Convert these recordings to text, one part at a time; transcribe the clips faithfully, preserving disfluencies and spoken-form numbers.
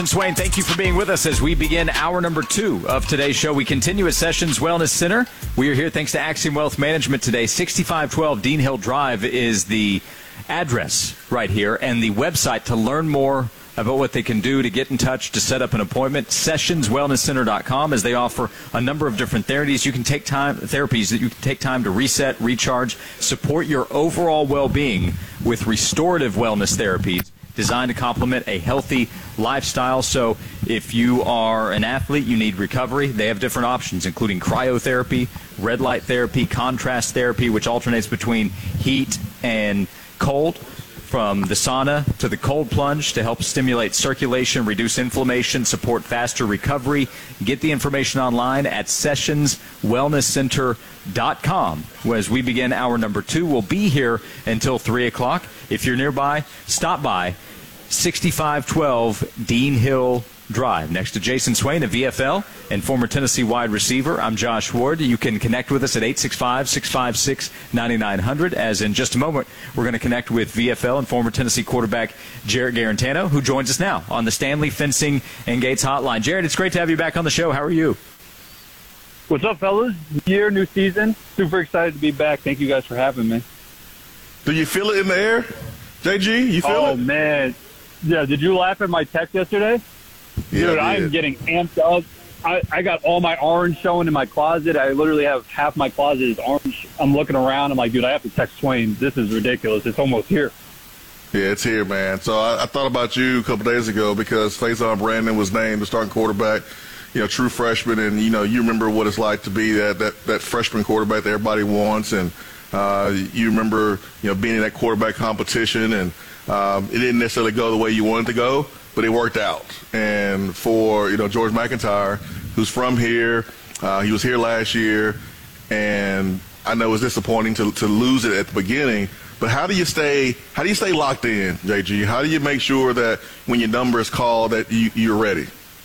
Swain, thank you for being with us as we begin hour number two of today's show. We continue at Sessions Wellness Center. We are here thanks to Axiom Wealth Management today. sixty-five twelve Dean Hill Drive is the address right here, and the website to learn more about what they can do to get in touch, to set up an appointment, sessions wellness center dot com, as they offer a number of different therapies. You can take time, therapies that you can take time to reset, recharge, support your overall well-being with restorative wellness therapies designed to complement a healthy lifestyle. So if you are an athlete, you need recovery, they have different options, including cryotherapy, red light therapy, contrast therapy, which alternates between heat and cold, from the sauna to the cold plunge to help stimulate circulation, reduce inflammation, support faster recovery. Get the information online at sessions wellness center dot com. As we begin hour number two, we'll be here until three o'clock. If you're nearby, stop by sixty-five twelve Dean Hill Drive. Next to Jason Swain, a V F L and former Tennessee wide receiver, I'm Josh Ward. You can connect with us at eight six five, six five six, nine nine zero zero, as in just a moment we're going to connect with V F L and former Tennessee quarterback Jarrett Garantano, who joins us now on the Stanley Fencing and Gates Hotline. Jarrett, it's great to have you back on the show. How are you? What's up, fellas? New year, new season. Super excited to be back. Thank you guys for having me. Do you feel it in the air, J G? You feel oh, it? Oh, man. Yeah, did you laugh at my text yesterday? Yeah, Dude, I I'm getting amped up. I, I got all my orange showing in my closet. I literally have half my closet is orange. I'm looking around. I'm like, dude, I have to text Swain. This is ridiculous. It's almost here. Yeah, it's here, man. So I, I thought about you a couple days ago because Faison Brandon was named the starting quarterback, you know, true freshman. And, you know, you remember what it's like to be that, that, that freshman quarterback that everybody wants. And uh, you remember, you know, being in that quarterback competition. And um, it didn't necessarily go the way you wanted to go, but it worked out. And for, you know, George McIntyre, who's from here, uh, he was here last year, and I know it was disappointing to, to lose it at the beginning, but how do you stay how do you stay locked in, J G? How do you make sure that when your number is called that you, you're ready?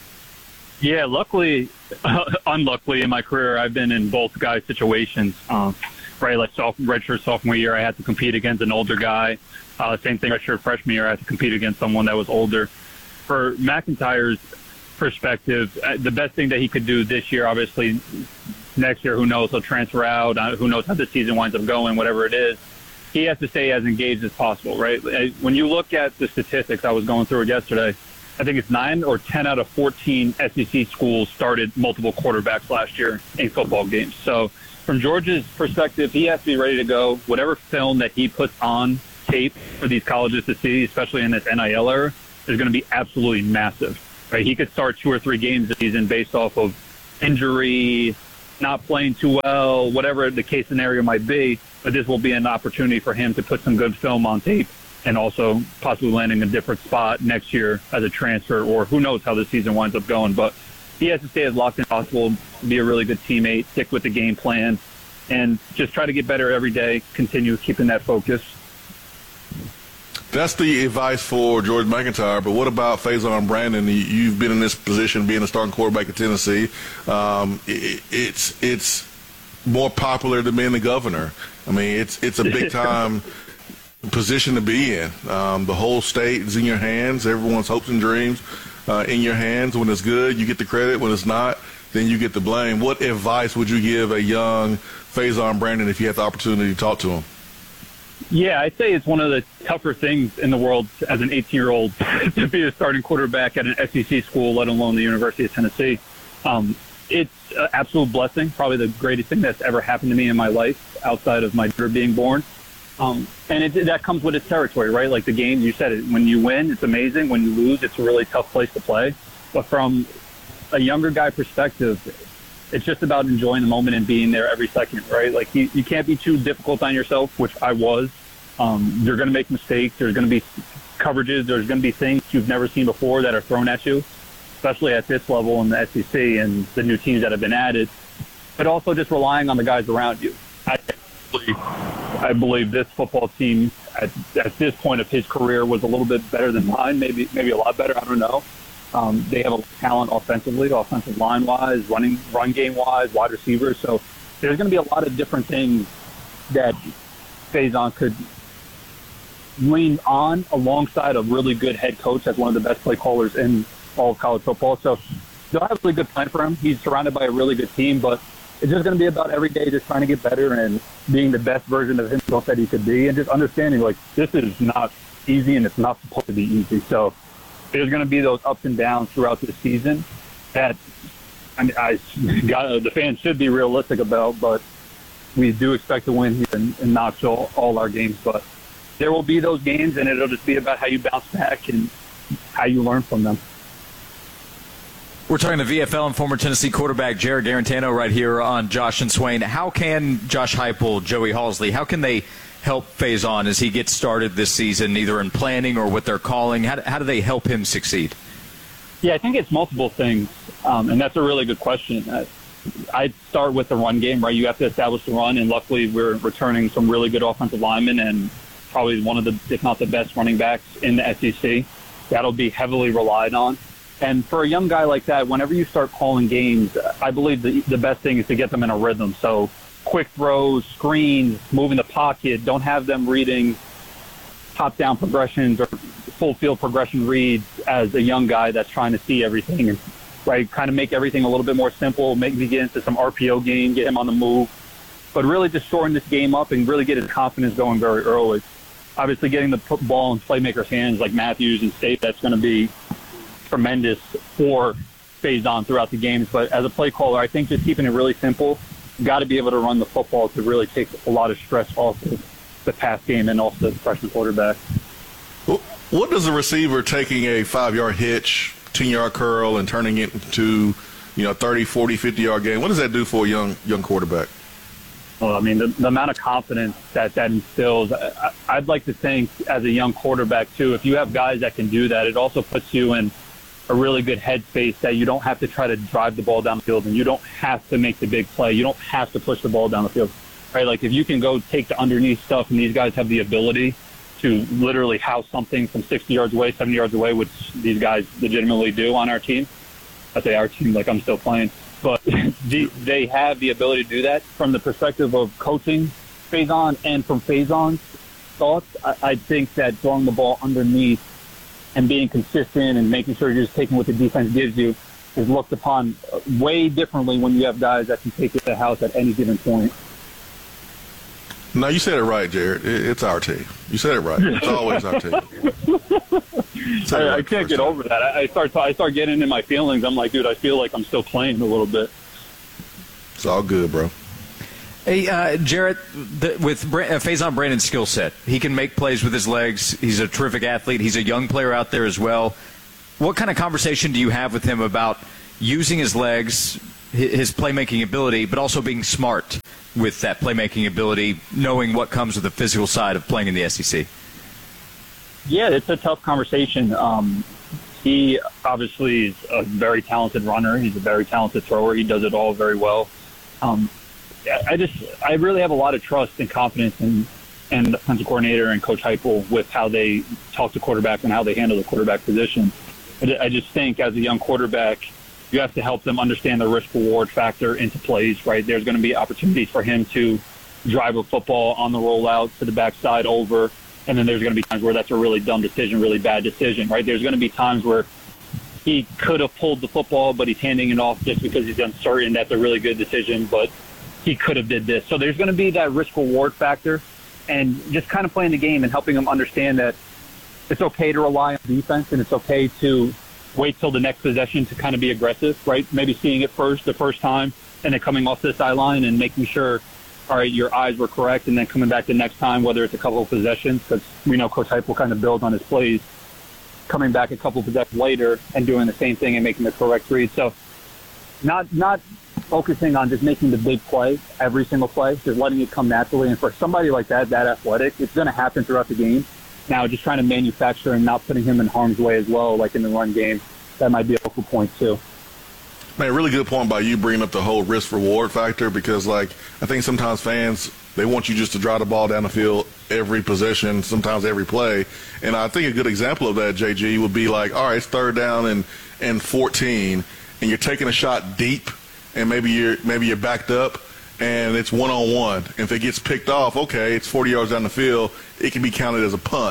Yeah, luckily, uh, unluckily in my career, I've been in both guys' situations. Um, right, like sophomore, redshirt sophomore year, I had to compete against an older guy. Uh, same thing, redshirt freshman year, I had to compete against someone that was older. For McIntyre's perspective, the best thing that he could do this year, obviously, next year, who knows, he'll transfer out, who knows how the season winds up going, whatever it is, he has to stay as engaged as possible, right? When you look at the statistics, I was going through it yesterday, I think it's nine or ten out of fourteen S E C schools started multiple quarterbacks last year in football games. So from George's perspective, he has to be ready to go. Whatever film that he puts on tape for these colleges to see, especially in this N I L era, is going to be absolutely massive. Right? He could start two or three games this season based off of injury, not playing too well, whatever the case scenario might be. But this will be an opportunity for him to put some good film on tape and also possibly landing a different spot next year as a transfer, or who knows how the season winds up going. But he has to stay as locked in as possible, be a really good teammate, stick with the game plan, and just try to get better every day, continue keeping that focus. That's the advice for George McIntyre, but what about Faison Brandon? You've been in this position, being a starting quarterback at Tennessee. Um, it, it's it's more popular than being the governor. I mean, it's it's a big-time position to be in. Um, the whole state is in your hands. Everyone's hopes and dreams uh, in your hands. When it's good, you get the credit. When it's not, then you get the blame. What advice would you give a young Faison Brandon if you had the opportunity to talk to him? Yeah, I'd say it's one of the tougher things in the world as an eighteen-year-old to be a starting quarterback at an S E C school, let alone the University of Tennessee. Um, it's an absolute blessing, probably the greatest thing that's ever happened to me in my life outside of my daughter being born. Um, and it, that comes with its territory, right? Like the game, you said it, when you win, it's amazing. When you lose, it's a really tough place to play. But from a younger guy perspective, it's just about enjoying the moment and being there every second, right? Like you, you can't be too difficult on yourself, which I was. Um, you're going to make mistakes. There's going to be coverages. There's going to be things you've never seen before that are thrown at you, especially at this level in the S E C and the new teams that have been added, but also just relying on the guys around you. I believe, I believe this football team at, at this point of his career was a little bit better than mine, maybe maybe a lot better. I don't know. Um, they have a talent offensively, offensive line-wise, running, run game-wise, wide receivers. So there's going to be a lot of different things that Faison could lean on alongside a really good head coach that's one of the best play callers in all of college football. So they'll have a really good plan for him. He's surrounded by a really good team, but it's just going to be about every day just trying to get better and being the best version of himself that he could be, and just understanding, like, this is not easy and it's not supposed to be easy. So there's going to be those ups and downs throughout the season that I mean, I got, the fans should be realistic about, but we do expect to win here in, in Knoxville all our games. But there will be those games, and it'll just be about how you bounce back and how you learn from them. We're talking to V F L and former Tennessee quarterback Jarrett Guarantano right here on Josh and Swain. How can Josh Heupel, Joey Halzle, how can they help Faison as he gets started this season, either in planning or what they're calling? How, how do they help him succeed? Yeah, I think it's multiple things, um, and that's a really good question. Uh, I'd start with the run game, right? You have to establish the run, and luckily we're returning some really good offensive linemen and probably one of the, if not the best running backs in the S E C. That'll be heavily relied on. And for a young guy like that, whenever you start calling games, I believe the, the best thing is to get them in a rhythm. So quick throws, screens, moving the pocket, don't have them reading top-down progressions or full field progression reads as a young guy that's trying to see everything. And, right, kind of make everything a little bit more simple, make me get into some R P O game, get him on the move. But really just shoring this game up and really get his confidence going very early. Obviously getting the ball in playmakers' hands like Matthews and State, that's going to be tremendous for Faison throughout the games. But as a play caller, I think just keeping it really simple, you got to be able to run the football to really take a lot of stress off of the pass game and also the freshman quarterback. What does a receiver taking a five-yard hitch, ten-yard curl, and turning it into, you know, thirty, forty, fifty-yard game, what does that do for a young young quarterback? Well, I mean, the, the amount of confidence that that instills, I, I'd like to think as a young quarterback, too, if you have guys that can do that, it also puts you in a really good headspace that you don't have to try to drive the ball down the field and you don't have to make the big play. You don't have to push the ball down the field, right? Like if you can go take the underneath stuff and these guys have the ability to literally house something from sixty yards away, seventy yards away, which these guys legitimately do on our team. I say our team like I'm still playing. But they have the ability to do that from the perspective of coaching Faison and from Faison's thoughts. I, I think that throwing the ball underneath and being consistent and making sure you're just taking what the defense gives you is looked upon way differently when you have guys that can take it to the house at any given point. No, you said it right, Jared. It's our team. You said it right. It's always our team. I, right I can't get time. over that. I, I start I start getting in my feelings. I'm like, dude, I feel like I'm still playing a little bit. It's all good, bro. Hey, uh, Jarrett, the, with Bra- uh, Faison Brandon's skill set, he can make plays with his legs. He's a terrific athlete. He's a young player out there as well. What kind of conversation do you have with him about using his legs, his playmaking ability, but also being smart with that playmaking ability, knowing what comes with the physical side of playing in the S E C? Yeah, it's a tough conversation. Um, he obviously is a very talented runner. He's a very talented thrower. He does it all very well. Um, I just, I really have a lot of trust and confidence in, in the defensive coordinator and Coach Heupel with how they talk to quarterbacks and how they handle the quarterback position. I just think as a young quarterback, you have to help them understand the risk-reward factor into plays, right? There's going to be opportunities for him to drive a football on the rollout to the backside over, and then there's going to be times where that's a really dumb decision, really bad decision, right? There's going to be times where he could have pulled the football, but he's handing it off just because he's uncertain that's a really good decision, but he could have did this. So there's going to be that risk-reward factor, and just kind of playing the game and helping him understand that it's okay to rely on defense and it's okay to wait till the next possession to kind of be aggressive, right? Maybe seeing it first the first time and then coming off the sideline and making sure, all right, your eyes were correct, and then coming back the next time, whether it's a couple of possessions, because we know Coach Heupel kind of builds on his plays, coming back a couple of possessions later and doing the same thing and making the correct read. So not not focusing on just making the big play every single play, just letting it come naturally. And for somebody like that, that athletic, it's going to happen throughout the game. Now, just trying to manufacture and not putting him in harm's way as well, like in the run game, that might be a focal point too. Man, really good point by you bringing up the whole risk-reward factor, because, like, I think sometimes fans, they want you just to drive the ball down the field every possession, sometimes every play. And I think a good example of that, J G, would be like, all right, it's third down and, and fourteen, and you're taking a shot deep, and maybe you're maybe you're backed up, and it's one-on-one. If it gets picked off, okay, it's forty yards down the field, it can be counted as a punt.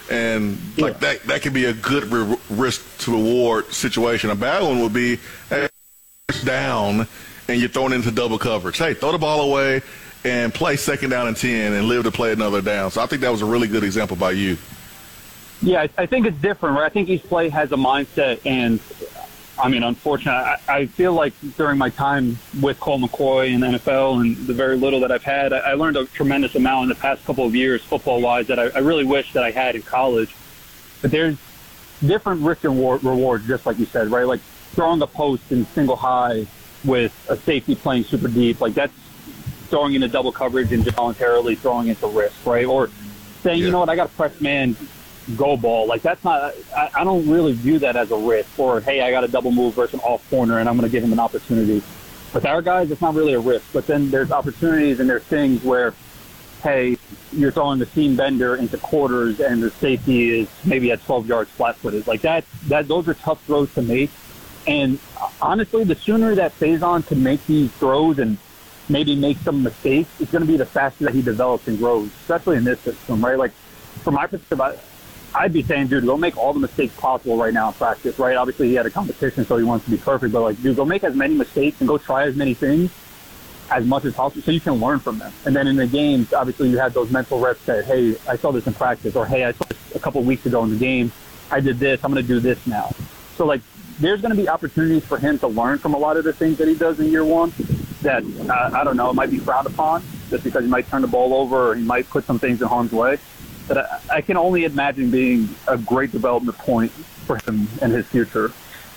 And like yeah. that, that could be a good re- risk to reward situation. A bad one would be, hey, down and you're thrown into double coverage. Hey, throw the ball away and play second down and ten and live to play another down. So I think that was a really good example by you. Yeah, I think it's different, right? I think each play has a mindset, and I mean, unfortunately, I, I feel like during my time with Colt McCoy in the N F L and the very little that I've had, I, I learned a tremendous amount in the past couple of years, football-wise, that I, I really wish that I had in college. But there's different risk and reward, rewards, just like you said, right? Like throwing a post in single high with a safety playing super deep, like that's throwing into double coverage and just voluntarily throwing into risk, right? Or saying, yeah. you know what, I got a press man go ball. Like that's not, I, I don't really view that as a risk. Or, hey, I got a double move versus an off corner and I'm going to give him an opportunity. With our guys, it's not really a risk. But then there's opportunities and there's things where, hey, you're throwing the seam bender into quarters and the safety is maybe at twelve yards flat-footed. Like that, that those are tough throws to make. And honestly, the sooner that Faison can make these throws and maybe make some mistakes, it's going to be the faster that he develops and grows, especially in this system, right? Like, from my perspective, I, I'd be saying, dude, go make all the mistakes possible right now in practice, right? Obviously, he had a competition, so he wants to be perfect. But, like, dude, go make as many mistakes and go try as many things as much as possible so you can learn from them. And then in the games, obviously, you had those mental reps that, hey, I saw this in practice, or, hey, I saw this a couple of weeks ago in the game. I did this. I'm going to do this now. So, like, there's going to be opportunities for him to learn from a lot of the things that he does in year one that, uh, I don't know, might be frowned upon just because he might turn the ball over or he might put some things in harm's way. But I, I can only imagine being a great development point for him in his future.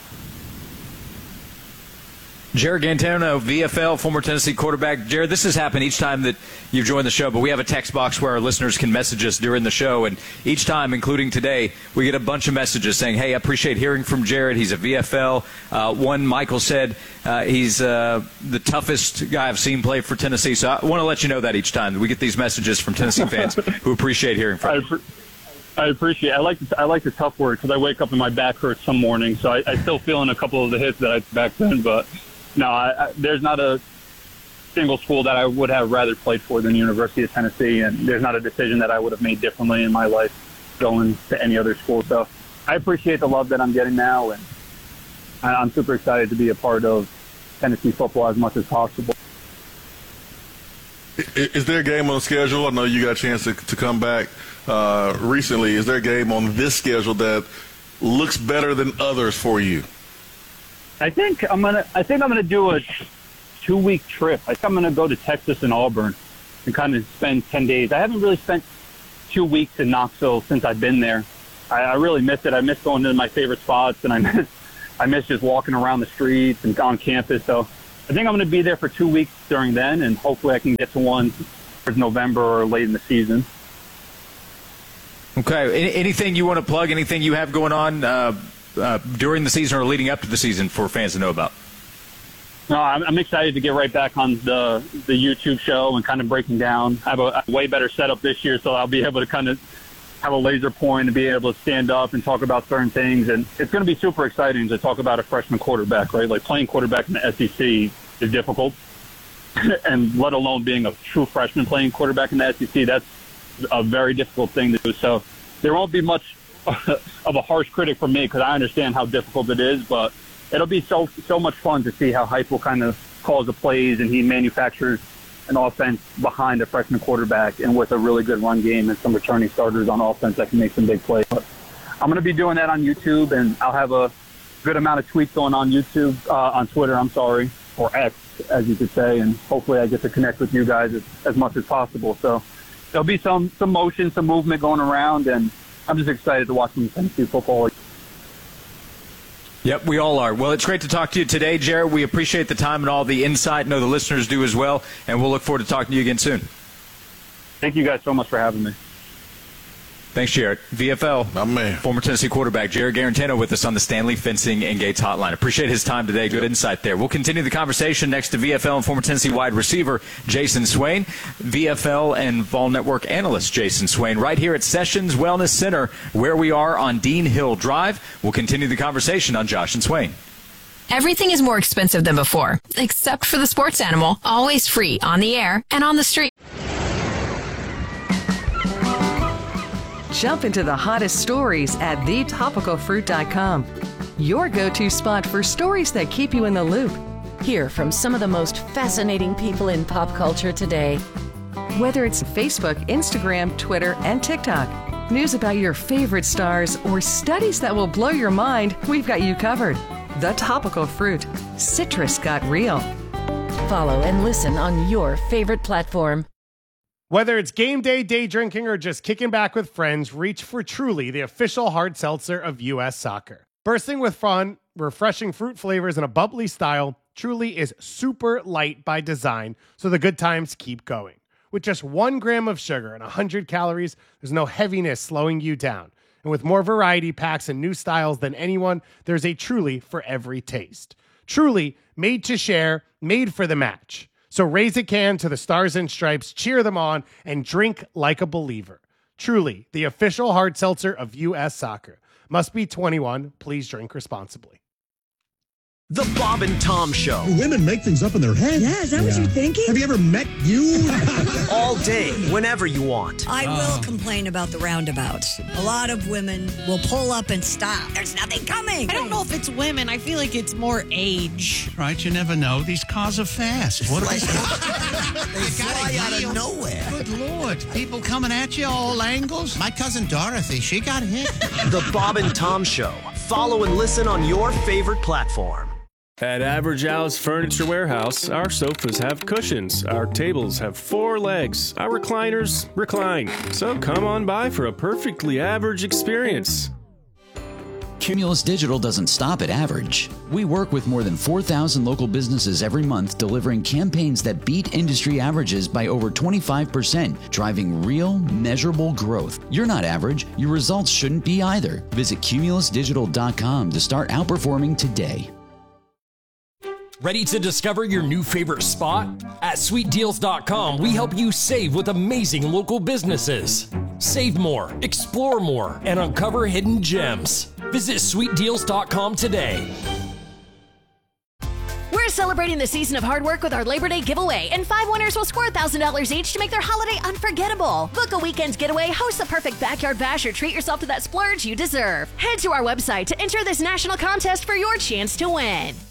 Jarrett Guarantano, V F L, former Tennessee quarterback. Jarrett, this has happened each time that you've joined the show, but we have a text box where our listeners can message us during the show, and each time, including today, we get a bunch of messages saying, hey, I appreciate hearing from Jarrett. He's a V F L. Uh, one, Michael said uh, he's uh, the toughest guy I've seen play for Tennessee, so I want to let you know that each time. We get these messages from Tennessee fans who appreciate hearing from you. I appreciate it. I like the, I like the tough word because I wake up and my back hurts some mornings, so I, I still feeling a couple of the hits that I back then, but no, I, I, there's not a single school that I would have rather played for than the University of Tennessee, and there's not a decision that I would have made differently in my life going to any other school. So I appreciate the love that I'm getting now, and I'm super excited to be a part of Tennessee football as much as possible. Is there a game on the schedule? I know you got a chance to, to come back uh, recently. Is there a game on this schedule that looks better than others for you? I think I'm gonna. I think I'm gonna do a two-week trip. I think I'm gonna go to Texas and Auburn and kind of spend ten days. I haven't really spent two weeks in Knoxville since I've been there. I, I really miss it. I miss going to my favorite spots, and I miss I miss just walking around the streets and on campus. So I think I'm gonna be there for two weeks during then, and hopefully I can get to one for November or late in the season. Okay. Any, anything you want to plug? Anything you have going on? Uh Uh, during the season or leading up to the season for fans to know about? No, I'm, I'm excited to get right back on the the YouTube show and kind of breaking down. I have a, a way better setup this year, so I'll be able to kind of have a laser point and be able to stand up and talk about certain things. And it's going to be super exciting to talk about a freshman quarterback, right? Like playing quarterback in the S E C is difficult, and let alone being a true freshman playing quarterback in the S E C, that's a very difficult thing to do. So there won't be much of a harsh critic for me because I understand how difficult it is, but it'll be so so much fun to see how Heupel kind of calls the plays and he manufactures an offense behind a freshman quarterback and with a really good run game and some returning starters on offense that can make some big plays. But I'm going to be doing that on YouTube, and I'll have a good amount of tweets going on YouTube, uh, on Twitter, I'm sorry, or X, as you could say, and hopefully I get to connect with you guys as, as much as possible. So there'll be some, some motion, some movement going around, and I'm just excited to watch some Tennessee football. Yep, we all are. Well, it's great to talk to you today, Jarrett. We appreciate the time and all the insight. I know the listeners do as well, and we'll look forward to talking to you again soon. Thank you guys so much for having me. Thanks, Jarrett. V F L, my man. Former Tennessee quarterback Jarrett Guarantano with us on the Stanley Fencing and Gates Hotline. Appreciate his time today. Good insight there. We'll continue the conversation next to V F L and former Tennessee wide receiver Jason Swain, V F L and Vol Network analyst Jason Swain, right here at Sessions Wellness Center, where we are on Dean Hill Drive. We'll continue the conversation on Josh and Swain. Everything is more expensive than before, except for the sports animal, always free on the air and on the street. Jump into the hottest stories at the topical fruit dot com. Your go-to spot for stories that keep you in the loop. Hear from some of the most fascinating people in pop culture today. Whether it's Facebook, Instagram, Twitter, and TikTok, news about your favorite stars, or studies that will blow your mind, we've got you covered. The Topical Fruit. Citrus got real. Follow and listen on your favorite platform. Whether it's game day, day drinking, or just kicking back with friends, reach for Truly, the official hard seltzer of U S Soccer. Bursting with fun, refreshing fruit flavors, and a bubbly style, Truly is super light by design, so the good times keep going. With just one gram of sugar and one hundred calories, there's no heaviness slowing you down. And with more variety packs and new styles than anyone, there's a Truly for every taste. Truly, made to share, made for the match. So raise a can to the Stars and Stripes, cheer them on, and drink like a believer. Truly, the official hard seltzer of U S Soccer. Must be twenty-one. Please drink responsibly. The Bob and Tom Show. Do women make things up in their head? Yeah, is that yeah. what you're thinking? Have you ever met you? All day, whenever you want. I uh. will complain about the roundabouts. A lot of women will pull up and stop. There's nothing coming. I don't know if it's women. I feel like it's more age. Right, you never know. These cars are fast. What are they? They fly out of nowhere. Good Lord. People coming at you all angles. My cousin Dorothy, she got hit. The Bob and Tom Show. Follow and listen on your favorite platform. At Average Al's Furniture Warehouse, our sofas have cushions, our tables have four legs, our recliners recline. So come on by for a perfectly average experience. Cumulus Digital doesn't stop at average. We work with more than four thousand local businesses every month, delivering campaigns that beat industry averages by over twenty-five percent, driving real, measurable growth. You're not average. Your results shouldn't be either. Visit cumulus digital dot com to start outperforming today. Ready to discover your new favorite spot? At sweet deals dot com, we help you save with amazing local businesses. Save more, explore more, and uncover hidden gems. Visit sweet deals dot com today. We're celebrating the season of hard work with our Labor Day giveaway, and five winners will score one thousand dollars each to make their holiday unforgettable. Book a weekend's getaway, host the perfect backyard bash, or treat yourself to that splurge you deserve. Head to our website to enter this national contest for your chance to win.